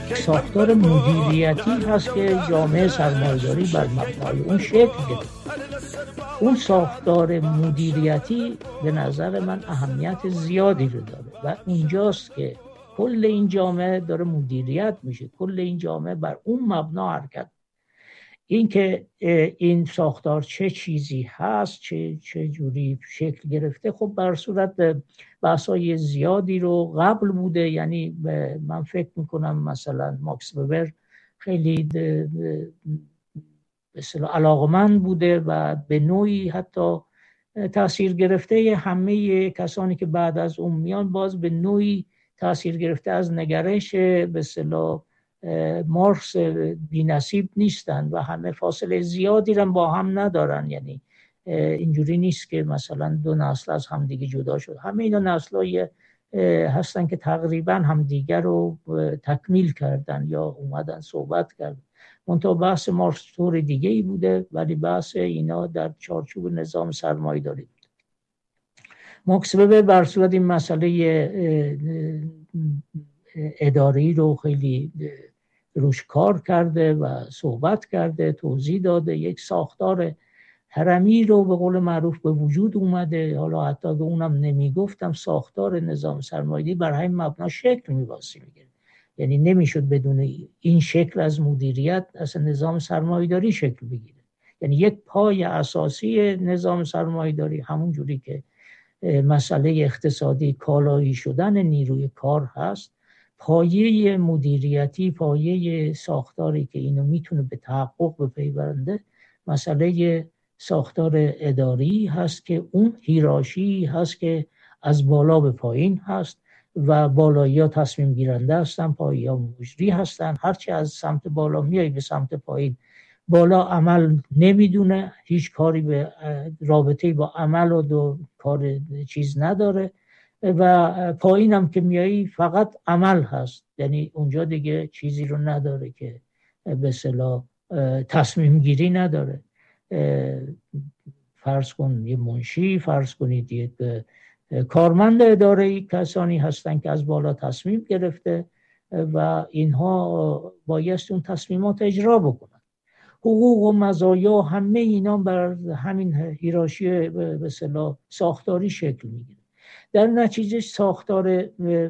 ساختار مدیریتی هست که جامعه سرمایه‌داری بر مبنای اون شکل گرفت. اون ساختار مدیریتی به نظر من اهمیت زیادی رو داره و اونجاست که کل این جامعه داره مدیریت میشه، کل این جامعه بر اون مبنا حرکت. این که این ساختار چه چیزی هست، چه جوری شکل گرفته، خب بر صورت بحث‌های زیادی رو قبل بوده. یعنی من فکر میکنم مثلا ماکس وبر خیلی مثلا علاقمند بوده و به نوعی حتی تأثیر گرفته همه کسانی که بعد از اون میان باز به نوعی تأثیر گرفته از نگرش به اصطلاح مارکس بی‌نصیب نیستن و همه فاصله زیادی هم با هم ندارن. یعنی اینجوری نیست که مثلا دو نسل از همدیگه جدا شد، همه اینا نسل‌های هستن که تقریبا همدیگر رو تکمیل کردن یا اومدن صحبت کردن. منتها بحث مارکس طور دیگه ای بوده، ولی بحث اینا در چارچوب نظام سرمایه‌داری بود. ماکس وبر بر صورت این مسئله اداری رو خیلی روش کار کرده و صحبت کرده، توضیح داده، یک ساختار هرمی رو به قول معروف به وجود اومده. حالا حتی به اونم نمیگفتم ساختار نظام سرمایه‌داری بر همین مبنا شکل می‌باسی میگه. یعنی نمیشد بدون این شکل از مدیریت اصلا نظام سرمایه‌داری شکل بگیره. یعنی یک پای اساسی نظام سرمایه‌داری همون جوری که مسئله اقتصادی کالایی شدن نیروی کار هست، پایه مدیریتی، پایه ساختاری که اینو میتونه به تحقق بپیونده مسئله ساختار اداری هست که اون هیرارشی هست که از بالا به پایین هست و بالایی‌ها تصمیم گیرنده هستن، پایی‌ها مجری هستن. هرچی از سمت بالا میای به سمت پایین، بالا عمل نمیدونه، هیچ کاری به رابطه‌ای با عمل و دو کار چیز نداره و پایین هم که میایی فقط عمل هست. یعنی اونجا دیگه چیزی رو نداره که به اصطلاح تصمیم گیری نداره. فرض کن یه منشی، فرض کنید یک کارمند اداره‌ای، کسانی هستن که از بالا تصمیم گرفته و اینها بایست اون تصمیمات اجرا بکنن. حقوق و مزایا همه اینا بر همین هیرارشی به اصطلاح ساختاری شکل میگیره. در نتیجه ساختار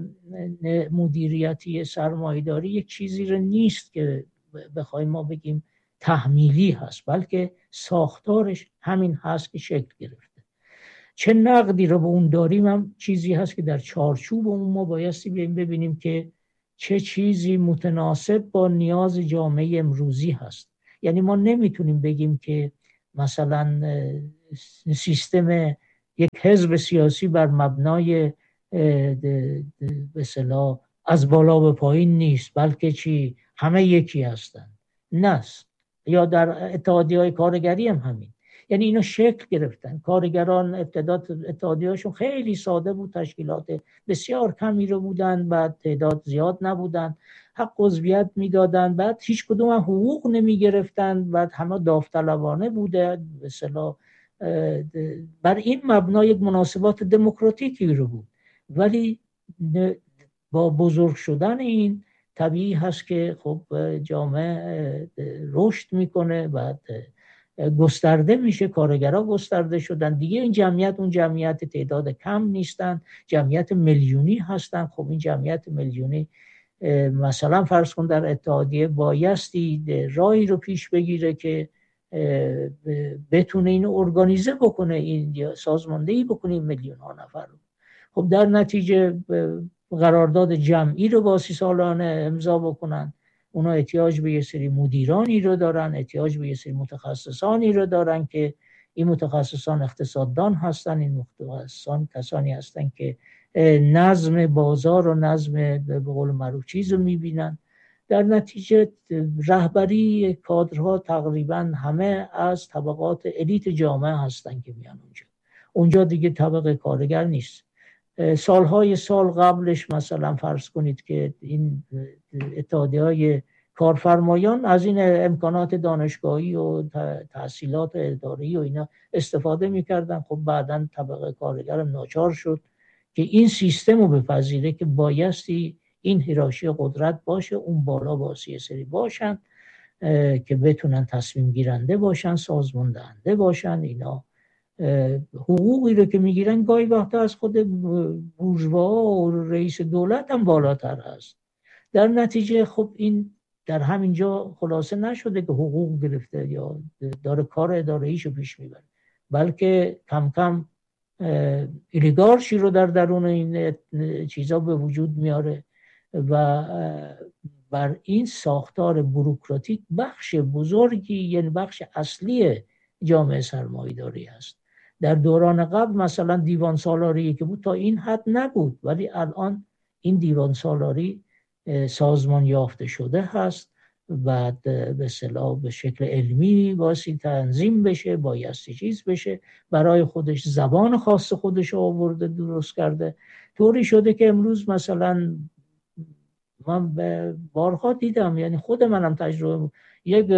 مدیریتی سرمایه‌داری یک چیزی رو نیست که بخوایم ما بگیم تحمیلی هست، بلکه ساختارش همین هست که شکل گرفته. چه نقدی رو به اون داریم هم چیزی هست که در چارچوب اون ما بایستی بیاییم ببینیم که چه چیزی متناسب با نیاز جامعه امروزی هست. یعنی ما نمیتونیم بگیم که مثلا سیستم یک حزب سیاسی بر مبنای به اصطلاح از بالا به پایین نیست، بلکه چی همه یکی هستن. نه. یا در اتحادیه‌های کارگری هم همین. یعنی اینا شکل گرفتن. کارگران اتحادیه‌هاشون خیلی ساده بود، تشکیلات بسیار کمی رو بودن، بعد تعداد زیاد نبودن، حق عضویت میدادن، بعد هیچ کدوم هم حقوق نمی گرفتن، بعد همه داوطلبانه بوده. به اصطلاح بر این مبنا یک مناسبات دموکراتیکی رو بود. ولی با بزرگ شدن این طبیعی هست که خب جامعه رشد میکنه، بعد گسترده میشه، کارگرها گسترده شدن دیگه. این جمعیت اون جمعیت تعداد کم نیستن، جمعیت میلیونی هستن. خب این جمعیت میلیونی مثلا فرض کن در اتحادیه بایستی راهی رو پیش بگیره که بتونه اینو ارگانیزه بکنه، این یا سازماندهی بکنه این میلیون ها نفر رو. خب در نتیجه قرارداد جمعی رو با 30 سالانه امضا بکنن. اونا احتیاج به یه سری مدیرانی رو دارن، احتیاج به یه سری متخصصانی رو دارن که این متخصصان اقتصاددان هستن، این متخصصان کسانی هستن که نظم بازار و نظم به قول معروف چیز رو میبینن. در نتیجه رهبری کادرها تقریبا همه از طبقات الیت جامعه هستن که میان اونجا دیگه طبقه کارگر نیست. سالهای سال قبلش مثلا فرض کنید که این اتحادیه‌های کارفرمایان از این امکانات دانشگاهی و تحصیلات اداری و اینا استفاده میکردن. خب بعداً طبقه کارگر ناچار شد که این سیستم رو بپذیره که بایستی این هیرارشی قدرت باشه، اون بالا باسی یه سری باشن که بتونن تصمیم گیرنده باشن، سازمان دهنده باشن. اینا حقوقی رو که میگیرن گاهی وقتا از خود بورژوا و رئیس دولت هم بالاتر هست. در نتیجه خب این در همینجا خلاصه نشده که حقوق گرفته یا داره کار اداره‌ایشو پیش میبره، بلکه کم کم اولیگارشی رو در درون این چیزا به وجود میاره و بر این ساختار بوروکراتیک بخش بزرگی، یعنی بخش اصلی جامعه سرمایه‌داری هست. در دوران قبل مثلا دیوان سالاری که بود تا این حد نبود، ولی الان این دیوان سالاری سازمان یافته شده هست، بعد به اصطلاح به شکل علمی باسی تنظیم بشه، بایستی چیز بشه، برای خودش زبان خاص خودش آورده، درست کرده، طوری شده که امروز مثلا من بارها دیدم، یعنی خود منم تجربه، یک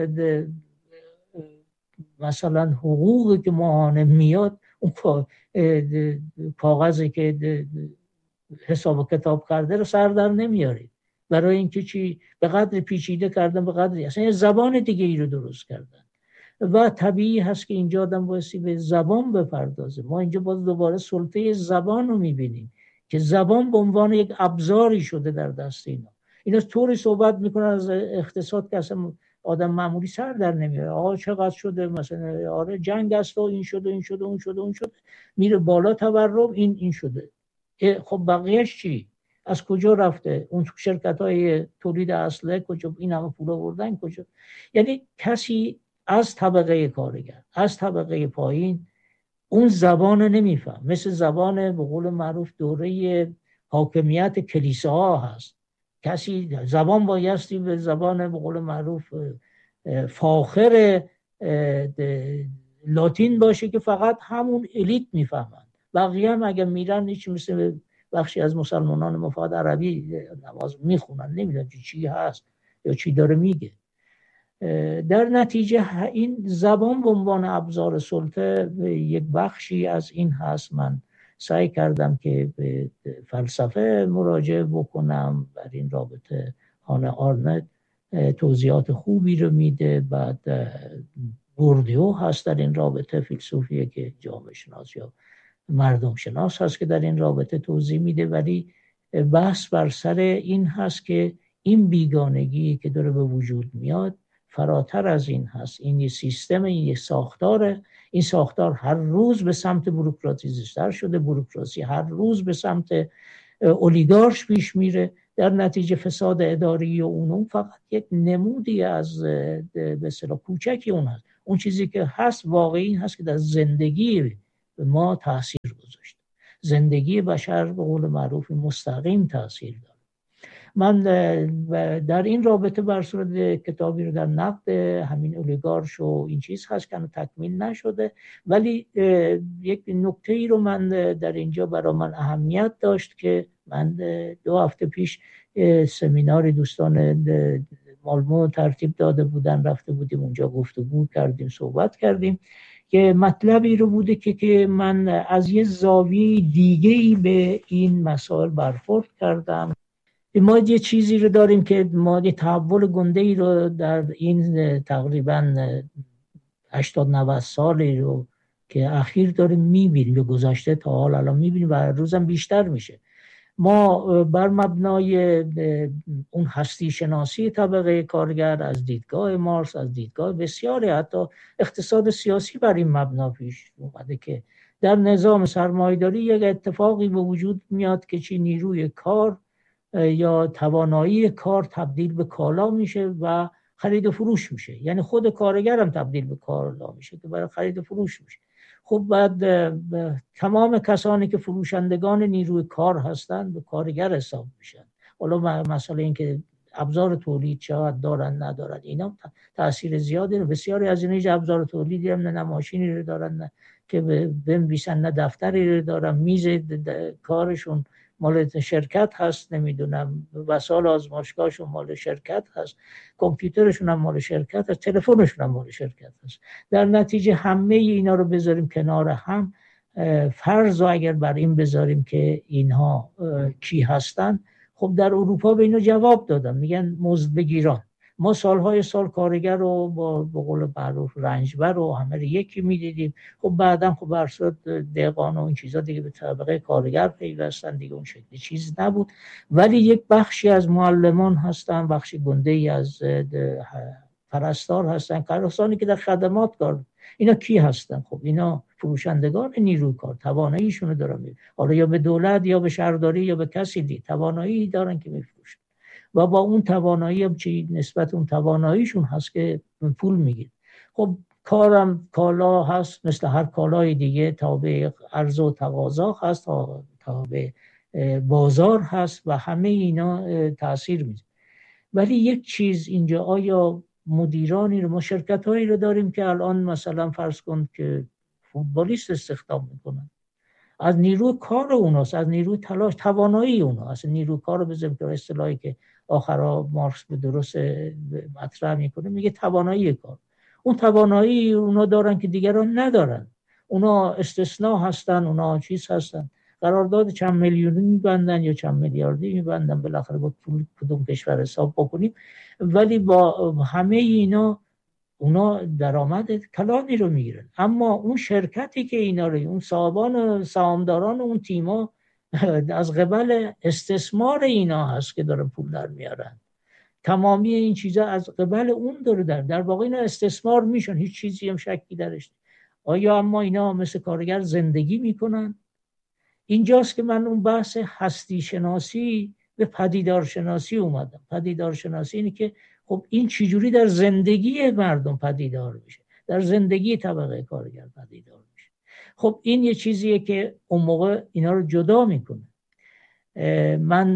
مثلا حقوقی که ماهانه میاد، اون کاغذی که حساب کتاب کرده رو سر در نمیارید، برای اینکه چی؟ به قدر پیچیده کردن، به قدر اصلا زبان دیگه ای رو درست کردن و طبیعی هست که اینجا آدم بایستی به زبان بپردازه. ما اینجا باز دوباره سلطه زبان رو میبینیم که زبان به عنوان یک ابزاری شده در دست اینا طوری صحبت میکنن از اقتصاد که اصلا آدم معمولی سر در نمیاره. آقا چقدر شده مثلا، آره جنگ است و این شده این شده اون شده اون شده، میره بالا تورم، این شده. خب بقیهش چی؟ از کجا رفته؟ اون شرکت‌های تولید اسلحه کجا این همه پول آوردن کجا؟ یعنی کسی از طبقه کارگر، از طبقه پایین اون زبان نمیفهم. مثل زبان به قول معروف دوره حاکمیت کلیساها هست. کسی زبان بایستی به زبان به قول معروف فاخر لاتین باشه که فقط همون الیت میفهمن، بقیه هم اگه میرن هیچ، مثل بخشی از مسلمانان ما فقط عربی نماز میخونن، نمیدونن چی هست یا چی داره میگه. در نتیجه این زبان به عنوان ابزار سلطه یک بخشی از این هست. من سعی کردم که به فلسفه مراجعه بکنم بر این رابطه. هانا آرنت توضیحات خوبی رو میده. بعد بوردیو هست در این رابطه، فیلسوفیه که جامعه شناس یا مردم شناس هست که در این رابطه توضیح میده. ولی بحث بر سر این هست که این بیگانگی که داره به وجود میاد فراتر از این هست. این یه سیستم، این یه ساختاره. این ساختار هر روز به سمت بوروکراتیزی‌تر شده، بوروکراسی هر روز به سمت اولیگارش پیش میره. در نتیجه فساد اداری و اون فقط یک نمودی از به اصطلاح کوچکی اون هست. اون چیزی که هست واقعی هست که در زندگی ما تاثیر گذاشته. زندگی بشر به قول معروف مستقیم تاثیر داره. من در این رابطه بر صورت کتابی رو در نقد همین اولیگارش و این چیز هست که تکمیل نشده، ولی یک نکته ای رو من در اینجا برای من اهمیت داشت که من 2 هفته پیش سمیناری دوستان مالمو ترتیب داده بودن، رفته بودیم اونجا، گفتگو کردیم، صحبت کردیم که مطلبی رو بوده که من از یه زاویه دیگه‌ای به این مسائل برخورد کردم. ما یه چیزی رو داریم که ما یه تحول گنده‌ای رو در این تقریباً 80-90 سالی رو که اخیر داریم می‌بینیم، به گذشته تا حال الان می‌بینیم و روزم بیشتر میشه. ما بر مبنای اون هستی شناسی طبقه کارگر از دیدگاه مارکس، از دیدگاه بسیاری حتی اقتصاد سیاسی بر این مبنا پیش اومده که در نظام سرمایه‌داری یک اتفاقی به وجود میاد که چی نیروی کار یا توانایی کار تبدیل به کالا میشه و خرید و فروش میشه. یعنی خود کارگر هم تبدیل به کالا میشه که برای خرید و فروش میشه. خب بعد تمام کسانی که فروشندگان نیروی کار هستند به کارگر حساب میشن. حالا مسئله این که ابزار تولید چقدر دارن ندارن اینا تاثیر زیادی رو. بسیاری از اینها ابزار تولیدی هم نه ماشینی رو دارن، نه که بنویسن، نه دفتری رو دارن، میز کارشون مال شرکت هست، نمیدونم وسایل آزمایشگاهشون مال شرکت هست، کامپیوترشون هم مال شرکت هست، تلفنشون هم مال شرکت هست. در نتیجه همه اینا رو بذاریم کنار هم، فرض رو اگر بر این بذاریم که اینها کی هستن، خب در اروپا به اینو جواب دادن، میگن مزد بگیران. ما سالهای سال کارگر رو با قول معروف رنجبر رو همه رو یکی میدیدیم. خب بعدا خب برصد دهقان و این چیزا دیگه به طبقه کارگر پیوستن، دیگه اون شکلی چیز نبود. ولی یک بخشی از معلمان هستن، بخشی گنده ای از پرستار هستن، کسانی که در خدمات کار. اینا کی هستن؟ خب اینا فروشندگان نیروی کار، تواناییشون رو دارن، حالا یا به دولت یا به شهرداری یا به کسی دیگه توانایی دارن که میفروشن و با اون توانایی هم چی نسبت اون تواناییشون هست که پول میگیره. خب کارم کالا هست، مثل هر کالای دیگه تابع عرضه و تقاضا هست، تابع بازار هست و همه اینا تأثیر میده. ولی یک چیز اینجا، آیا مدیرانی رو، ما شرکت هایی رو داریم که الان مثلا فرض کن که فوتبالیست استخدام میکنن، از نیروی کار اوناست، از نیروی تلاش توانایی اوناست. اصلا نیروی کار رو بذاریم که اصطلاحی که آخرا مارکس به درست مطرح میکنه، میگه توانایی کار. اون توانایی اونا دارن که دیگران ندارن، اونا استثناء هستن، اونا چیز هستن. قرارداد چند میلیونی میبندن یا چند میلیاردی میبندن، بالاخره با پول کدوم کشور حساب بکنیم، ولی با همه اینا اونا درآمد کلانی رو میگیرن. اما اون شرکتی که اینا رو، اون صاحبان و سهامداران اون تیما از قبل استثمار اینا هست که دارن پول در میارن. تمامی این چیزا از قبل اون داره در واقع اینا استثمار میشن، هیچ چیزی هم شکی درش. آیا اما اینا مثل کارگر زندگی میکنن؟ اینجاست که من اون بحث هستی شناسی به پدیدار شناسی اومدم. پدیدار شناسی اینه که خب این چجوری در زندگی مردم پدیدار میشه، در زندگی طبقه کارگر پدیدار میشه. خب این یه چیزیه که اون موقع اینا رو جدا میکنه. من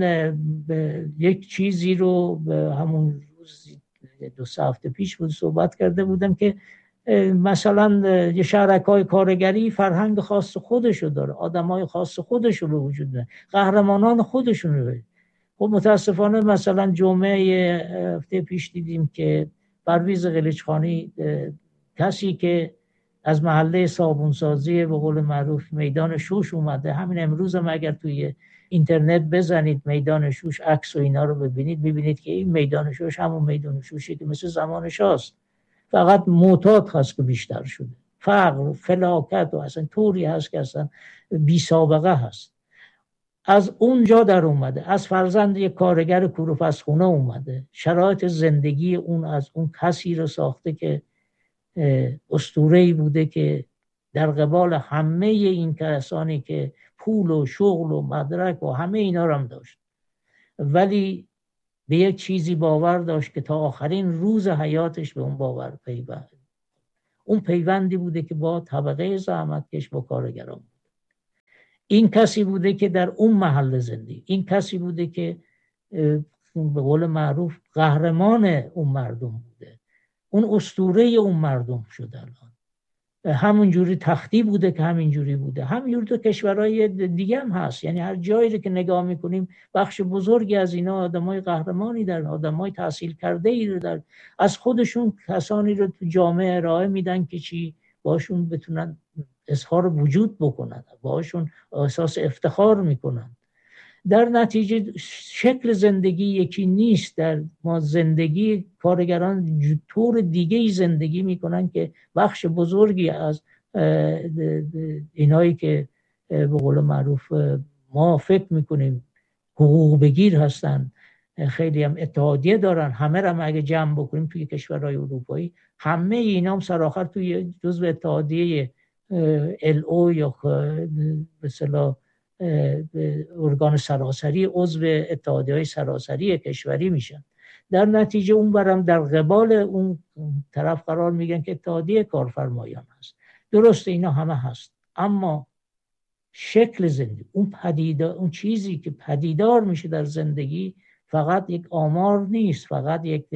یک چیزی رو به همون روز 2 هفته پیش بود صحبت کرده بودم که مثلا یه شرکای کارگری فرهنگ خاص خودشو داره، آدمای خاص خودشو به وجود داره، قهرمانان خودشون رو. خب متاسفانه مثلا جمعه هفته پیش دیدیم که پرویز قلیچخانی، کسی که از محله صابونسازی به قول معروف میدان شوش اومده، همین امروز هم اگر توی اینترنت بزنید میدان شوش عکس و اینا رو ببینید، میبینید که این میدان شوش همون میدان شوشی که مثل زمان شاست، فقط معتاد هست که بیشتر شده، فقر و فلاکت و اصلا طوری هست که اصلا بی سابقه هست. از اونجا در اومده، از فرزند یک کارگر کوروپسخونه اومده، شرایط زندگی اون از اون کسی رو ساخته که اسطوره‌ای بوده که در قبال همه این کسانی که پول و شغل و مدرک و همه اینا رو هم داشت، ولی به یک چیزی باور داشت که تا آخرین روز حیاتش به اون باور پیوند. اون پیوندی بوده که با طبقه زحمتکش، با کارگران بود. این کسی بوده که در اون محل زندگی، این کسی بوده که به قول معروف قهرمان اون مردم بوده، اون اسطوره اون مردم شده. الان همون جوری تختی بوده که همین جوری بوده. همین تو کشورهای دیگه هم هست، یعنی هر جایی رو که نگاه میکنیم بخش بزرگی از اینا آدمای قهرمانی دارن، آدمای تحصیل کرده ای رو دارن، از خودشون کسانی رو تو جامعه ارائه میدن که چی باشون بتونن اظهار وجود بکنن، باشون احساس افتخار میکنن. در نتیجه شکل زندگی یکی نیست. در ما زندگی کارگران طور دیگه زندگی میکنن که بخش بزرگی از اینایی که به قول معروف ما فکر میکنیم حقوق بگیر هستن، خیلی هم اتحادیه دارن. همه رو اگه جمع بکنیم توی کشورهای اروپایی، همه اینا هم سرآخر توی جزو اتحادیه LO یا به اصطلاح ارگان سراسری، عضو اتحادیه‌های سراسری کشوری میشن. در نتیجه اون برم در قبال اون طرف قرار میگن که اتحادیه کارفرمایان هست. درسته اینا همه هست، اما شکل زندگی، اون پدیدار، اون چیزی که پدیدار میشه در زندگی فقط یک آمار نیست، فقط یک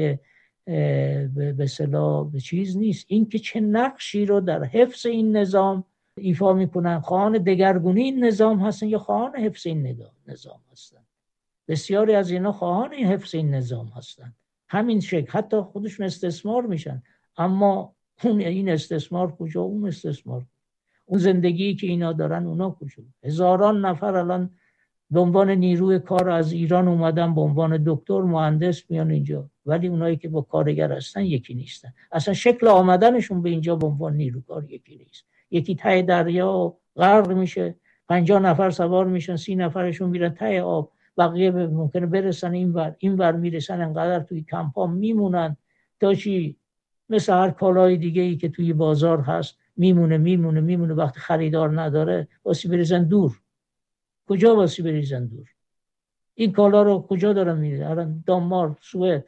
به اصطلاح چیز نیست. این که چه نقشی رو در حفظ این نظام ایفا میکنن، خواهان دگرگونی این نظام هستن یا خواهان حفظ این نظام هستن. بسیاری از اینا خواهان حفظ این نظام هستن، همین شکل حتی خودشون استثمار میشن. اما اون این استثمار کجا؟ اون استثمار، اون زندگی که اینا دارن اونا کجا؟ هزاران نفر الان به عنوان نیروی کار از ایران اومدن، به عنوان دکتر مهندس میان اینجا، ولی اونایی که با کارگر هستن یکی نیستن. اصلا شکل آمدنشون به اینجا به عنوان نیروی کار یکی نیست. یکی ته دریا غرق میشه، 50 نفر سوار میشن، 30 نفرشون میرن ته آب، بقیه ممکنه برسن اینور میرسن، انقدر توی کمپا میمونن تا چی؟ مثل هر کالای دیگه ای که توی بازار هست میمونه وقتی خریدار نداره واسه بریزن دور. کجا واسه بریزن دور؟ این کالا رو کجا دارن میرن؟ دانمارک، سوئد،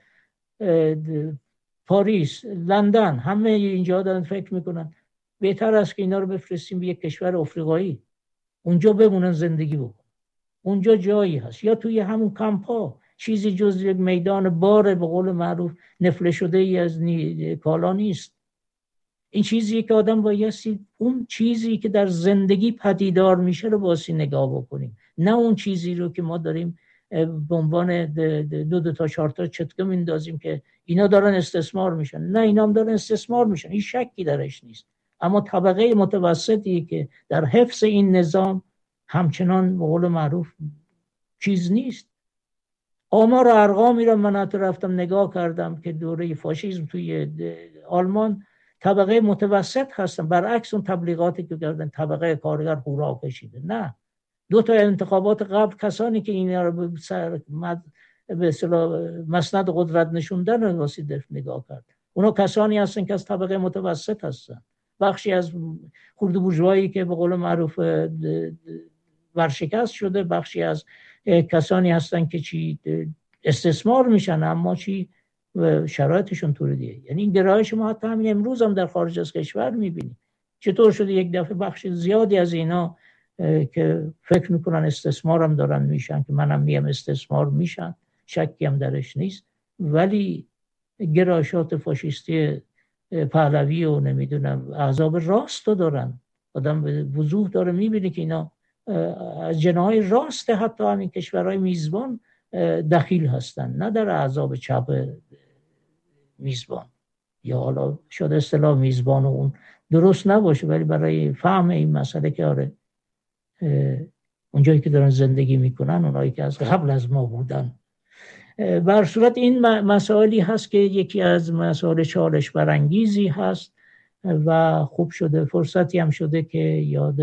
پاریس، لندن، همه اینجا دارن فکر میکنن بهتر است که اینا رو بفرستیم به یک کشور آفریقایی، اونجا بمونن زندگی بکنن. اونجا جایی هست یا توی همون کمپا چیزی جز یک میدان بار به قول معروف نفله شده ای از کالا نیست. این چیزی که آدم بایستی اون چیزی که در زندگی پدیدار میشه رو باسی نگاه بکنیم، نه اون چیزی رو که ما داریم به عنوان دو تا 4 تا چتکه میندازیم که اینا دارن استثمار میشن. نه، اینا هم دارن استثمار میشن، هیچ شکی درش نیست. اما طبقه متوسطی که در حفظ این نظام همچنان به قول معروف چیز نیست. آمار و ارقامی رو من حتی رفتم نگاه کردم که دوره فاشیسم توی آلمان طبقه متوسط هستن، برعکس اون تبلیغاتی که کردن طبقه کارگر هورا کشیده. نه، 2 تا انتخابات قبل کسانی که اینا رو به اصطلاح مسند قدرت نشوندن رو واسه نگاه کرد، اونا کسانی هستن که از طبقه متوسط هستن، بخشی از خرد بورژوایی که به قول معروف ورشکست شده، بخشی از کسانی هستن که چی استثمار میشن، اما چی شرایطشون طور دیگه. یعنی این گرایش ما حتی همین امروز هم در خارج از کشور میبینیم. چطور شده یک دفعه بخش زیادی از اینا که فکر میکنن استثمار هم دارن میشن، که منم میگم استثمار میشن، شکی هم درش نیست، ولی گرایشات فاشیستی پهلوی و نمیدونم احزاب راست رو دارن. آدم به وضوح داره میبینه که اینا از جناهای راست حتی همین کشورهای میزبان دخیل هستن، نه در احزاب چپ میزبان. یا حالا شده اصطلاح میزبان و اون درست نباشه، ولی برای فهم این مسئله که آره اونجایی که دارن زندگی میکنن اونایی که از قبل از ما بودن. بر صورت این مسائلی هست که یکی از مسائل چالش برانگیزی هست و خوب شده فرصتی هم شده که یاد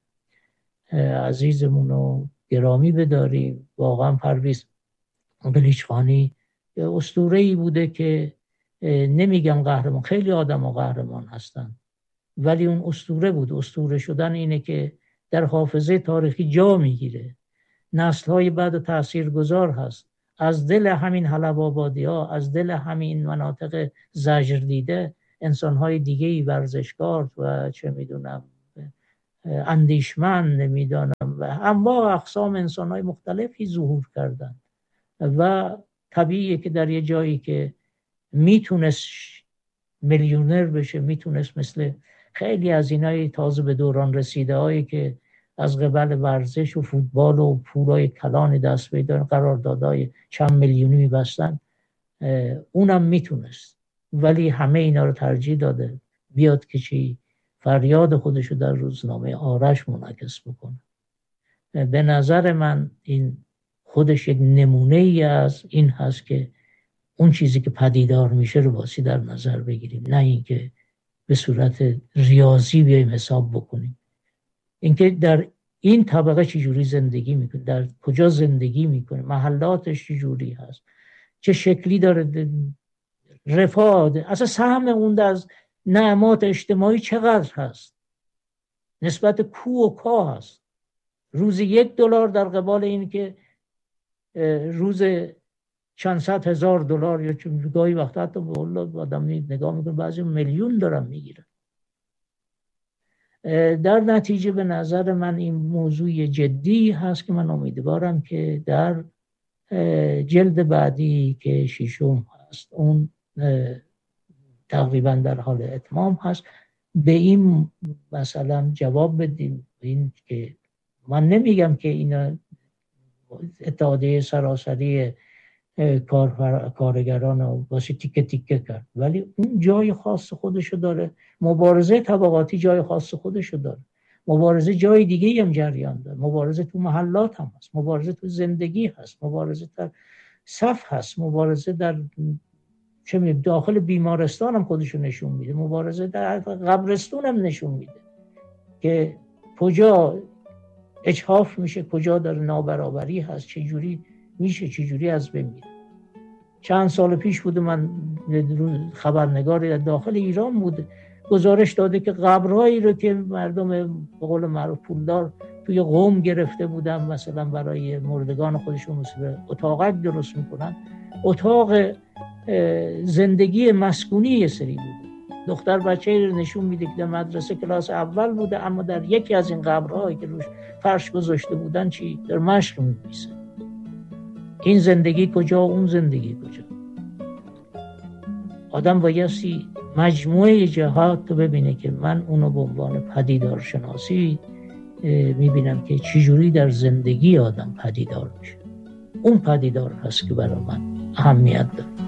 عزیزمون رو گرامی بداریم. واقعا پرویز بلیچخانی اسطوره‌ای بوده که نمیگم قهرمان، خیلی آدم و قهرمان هستن، ولی اون اسطوره بود. اسطوره شدن اینه که در حافظه تاریخی جا میگیره، نسل‌های بعد تاثیرگذار هست. از دل همین حلب آبادی‌ها، از دل همین مناطق زجر دیده، انسان‌های دیگه‌ای، ورزشکار و چه میدونم اندیشمند نمیدانم و انواع اقسام انسان‌های مختلفی ظهور کردن و طبیعیه که در یه جایی که میتونست میلیونر بشه، میتونست مثل خیلی از اینای تازه به دوران رسیده هایی که از قبل ورزش و فوتبال و پولای کلان دست پیدا قراردادهای چند میلیونی میبستن، اونم میتونست، ولی همه اینا رو ترجیح داده بیاد که چی فریاد خودشو در روزنامه آرش منعکس بکنه. به نظر من این خودش یک نمونه ای از این هست که اون چیزی که پدیدار میشه رو باسی در نظر بگیریم، نه اینکه به صورت ریاضی بیایم حساب بکنیم. اینکه در این طبقه چجوری زندگی میکنه، در کجا زندگی میکنه، محلاتش چجوری هست، چه شکلی داره، رفاه، اصلا سهم اون از نعمات اجتماعی چقدر هست، نسبت کو و کا هست. روزی $1 در قبال این که روز چند صد هزار دلار، یا چون گاهی وقتا حتی به الله آدم نگاه میکنه بعضی میلیون دارن میگیرن. در نتیجه به نظر من این موضوع جدی هست که من امیدوارم که در جلد بعدی که 6 هست، اون تقریبا در حال اتمام هست، به این مثلا جواب بدیم. این که من نمیگم که اینا اتحادیه سراسری کارگران رو واسه تیکه تیکه کرد، ولی اون جای خاص خودشو داره، مبارزه طبقاتی جای خاص خودشو داره. مبارزه جای دیگه هم جریان داره، مبارزه تو محلات هم هست، مبارزه تو زندگی هست، مبارزه در صف هست، مبارزه در داخل بیمارستان هم خودشو نشون میده، مبارزه در قبرستون هم نشون میده که کجا اجحاف میشه، کجا داره نابرابری هست، چجوری میشه، چجوری از بین میره. چند سال پیش بوده، من خبرنگاری در داخل ایران بوده، گزارش داده که قبرهایی رو که مردم به قول معروف پولدار توی قم گرفته بودن مثلا برای مردگان خودشون مثل اتاقک درست میکنن، اتاق زندگی مسکونی یه سری بوده. دختر بچه‌ای رو نشون میده که در مدرسه کلاس اول بوده، اما در یکی از این قبرهایی که روش فرش گذاشته بودن چی در مشق می‌نویسه. این زندگی کجا، اون زندگی کجا؟ آدم بایستی مجموعه جهات رو ببینه که من اونو به عنوان پدیدار شناسی میبینم که چجوری در زندگی آدم پدیدار میشه. اون پدیدار هست که برای من اهمیت داره.